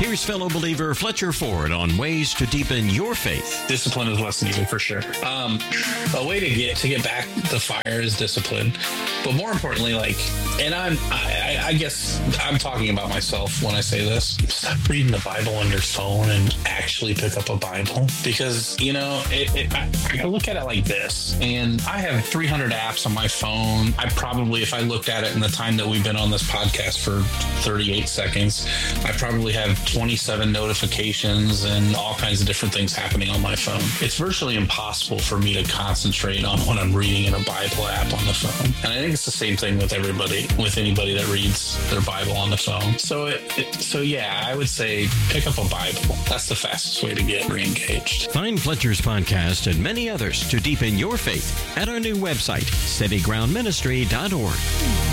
Here's fellow believer Fletcher Ford on ways to deepen your faith. Discipline is less needed for sure. A way to get back the fire is discipline, but more importantly, I guess I'm talking about myself when I say this. Stop reading the Bible on your phone and actually pick up a Bible, because I look at it like this, and I have 300 apps on my phone. I probably, if I looked at it in the time that we've been on this podcast for 38 seconds, I probably have 27 notifications and all kinds of different things happening on my phone. It's virtually impossible for me to concentrate on what I'm reading in a Bible app on the phone. And I think it's the same thing with anybody that reads their Bible on the phone. So yeah, I would say pick up a Bible. That's the fastest way to get re-engaged. Find Fletcher's podcast and many others to deepen your faith at our new website, steadygroundministry.org.